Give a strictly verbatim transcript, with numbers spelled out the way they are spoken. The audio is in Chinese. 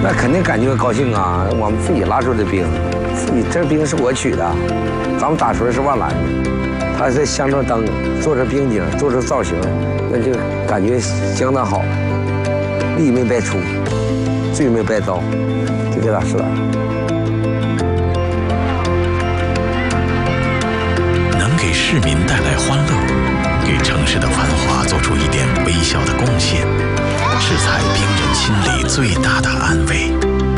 那肯定感觉高兴啊！我们自己拉出的兵，自己这兵是我取的，咱们打出来是万兰的，他在镶着灯，做着兵景，做着造型，那就感觉相当好，力没白出，罪没白遭，就这点事儿。 能给市民带来欢乐，给城市的繁华做出一点微小的贡献，是彩兵人心里最大的安慰。